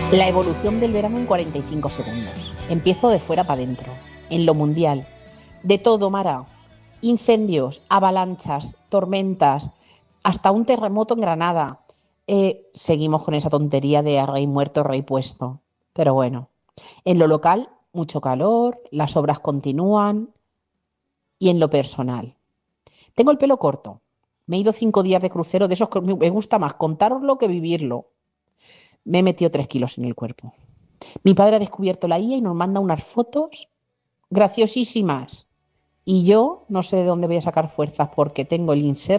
La evolución del verano en 45 segundos. Empiezo de fuera para adentro. En lo mundial. De todo, Mara. Incendios, avalanchas, tormentas, hasta un terremoto en Granada. Seguimos con esa tontería de rey muerto, rey puesto. Pero bueno. En lo local, mucho calor, las obras continúan. Y en lo personal. Tengo el pelo corto. Me he ido 5 días de crucero, de esos que me gusta más contároslo que vivirlo. Me he metido 3 kilos en el cuerpo. Mi padre ha descubierto la IA y nos manda unas fotos graciosísimas. Y yo no sé de dónde voy a sacar fuerzas porque tengo el inserto